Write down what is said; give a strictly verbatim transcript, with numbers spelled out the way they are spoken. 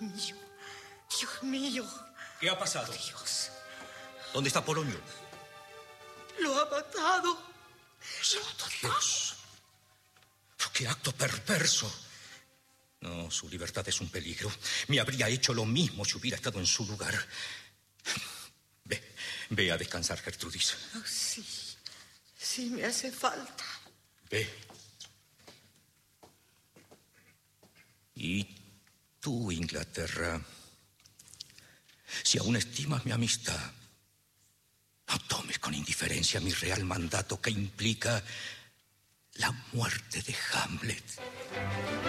mío, Dios mío. ¿Qué ha pasado? Dios. ¿Dónde está Polonio? Lo ha matado. ¡Santo Dios! ¡Qué acto perverso! No, su libertad es un peligro. Me habría hecho lo mismo si hubiera estado en su lugar. Ve, ve a descansar, Gertrudis. Oh, sí, sí me hace falta. Ve. Y tú, Inglaterra, si aún estimas mi amistad, no tomes con indiferencia mi real mandato que implica la muerte de Hamlet.